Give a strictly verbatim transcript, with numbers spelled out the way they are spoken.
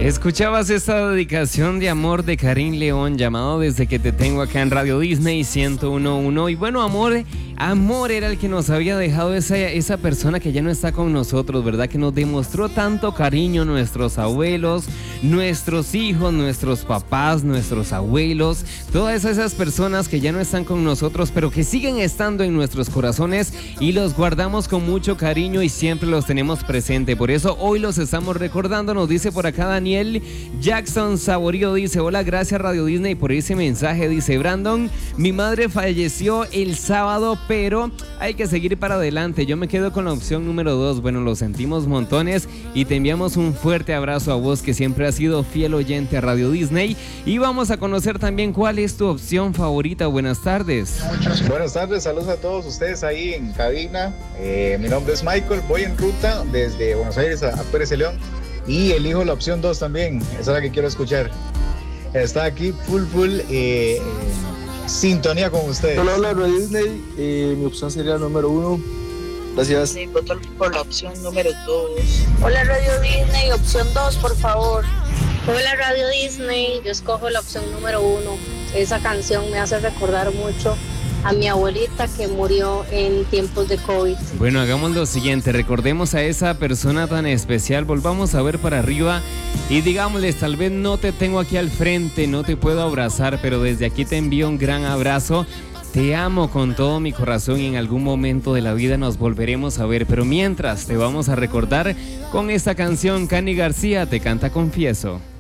Escuchabas esta dedicación de amor de Karim León, llamado Desde que te tengo acá en Radio Disney ciento uno punto uno. Y bueno, amor, amor era el que nos había dejado esa, esa persona que ya no está con nosotros, ¿verdad? Que nos demostró tanto cariño, nuestros abuelos, nuestros hijos, nuestros papás, nuestros abuelos, todas esas personas que ya no están con nosotros, pero que siguen estando en nuestros corazones y los guardamos con mucho cariño y siempre los tenemos presente. Por eso hoy los estamos recordando. Nos dice por acá Daniel Jackson Saborío, dice: hola, gracias Radio Disney por ese mensaje. Dice Brandon: mi madre falleció el sábado, pero hay que seguir para adelante. Yo me quedo con la opción número dos. Bueno, lo sentimos montones y te enviamos un fuerte abrazo a vos, que siempre has sido fiel oyente a Radio Disney. Y vamos a conocer también cuál es tu opción favorita. Buenas tardes. Buenas tardes, saludos a todos ustedes ahí en cabina. Eh, mi nombre es Michael, voy en ruta desde Buenos Aires a, a Pérez de León y elijo la opción dos también. Esa es la que quiero escuchar. Está aquí full full eh, eh, sintonía con ustedes. Hola, hola Radio Disney, eh, mi opción sería número uno. Gracias. Sí, voto por la opción número dos. Hola Radio Disney, opción dos, por favor. Hola Radio Disney, yo escojo la opción número uno. Esa canción me hace recordar mucho a mi abuelita que murió en tiempos de COVID. Bueno, hagamos lo siguiente, recordemos a esa persona tan especial, volvamos a ver para arriba y digámosles: tal vez no te tengo aquí al frente, no te puedo abrazar, pero desde aquí te envío un gran abrazo. Te amo con todo mi corazón y en algún momento de la vida nos volveremos a ver, pero mientras te vamos a recordar con esta canción. Cani García te canta Confieso.